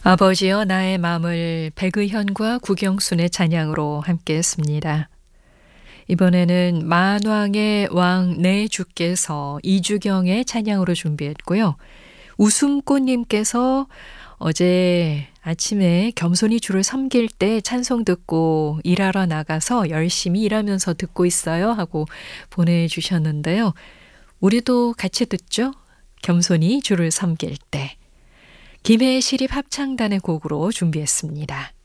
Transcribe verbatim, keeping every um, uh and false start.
아버지여 나의 맘을 백의현과 국영순의 찬양으로 함께했습니다. 이번에는 만왕의 왕 내 주께서 이주경의 찬양으로 준비했고요. 웃음꽃님께서 어제 아침에 겸손히 주를 섬길 때 찬송 듣고 일하러 나가서 열심히 일하면서 듣고 있어요 하고 보내주셨는데요. 우리도 같이 듣죠? 겸손히 주를 섬길 때. 김해 시립합창단의 곡으로 준비했습니다.